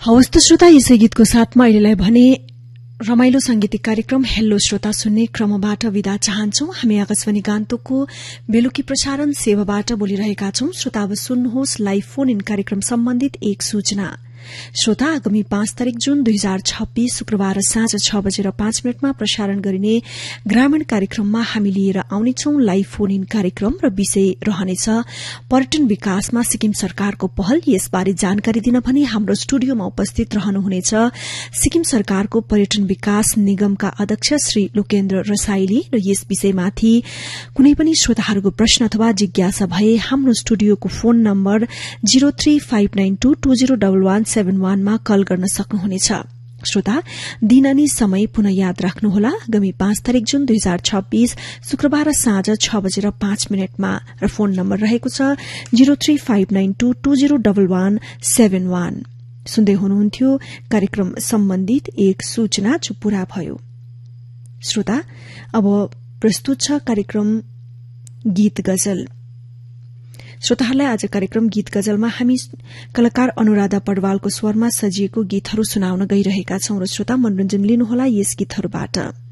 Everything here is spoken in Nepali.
हवस् त श्रोता, यसै गीतको साथमा अहिलेलाई भने रमाइलो सांगीतिक कार्यक्रम हेलो श्रोता सुन्ने क्रमबाट विदा चाहन्छौ। हामी आकाशवाणी गान्तोकको बेलुकी प्रसारण सेवाबाट बोलिरहेका छौं। श्रोता अब सुन्नुहोस् लाइभ फोन इन कार्यक्रम सम्बन्धित एक सूचना। श्रोता, आगामी 5 तारिक जुन 2026 शुक्रबार साँझ 6:05 प्रसारण गरिने ग्रामीण कार्यक्रममा हामी लिएर आउनेछौं लाइभ फोन इन कार्यक्रम र विषय रहनेछ पर्यटन विकासमा सिक्किम सरकारको पहल। यसबारे जानकारी दिन भनी हाम्रो स्टुडियोमा उपस्थित रहनुहुनेछ सिक्किम सरकारको पर्यटन विकास निगमका अध्यक्ष श्री लोकेन्द्र रसाइली र यस विषयमाथि कुनै पनि श्रोताहरूको प्रश्न अथवा जिज्ञासा भए हाम्रो स्टुडियोको फोन नम्बर 0359220171 मा कल गर्न सक्नुहुनेछ। श्रोता, दिन अनि समय पुनः याद राख्नुहोला। आगामी 5 तारिक जुन 2026 शुक्रबार साँझ 6:05 र फोन नम्बर रहेको छ 0359220171। सुन्दै हुनुहुन्थ्यो कार्यक्रम सम्बन्धित एक सूचना जो पूरा भयो। श्रोता, अब प्रस्तुत छ कार्यक्रम गीत गजल। श्रोताहरूलाई आज कार्यक्रम गीत गजलमा हामी कलाकार अनुराधा पडवालको स्वरमा सजिएको गीतहरू सुनाउन गइरहेका छौं र श्रोता मनोरञ्जन लिनुहोला यस गीतहरूबाट।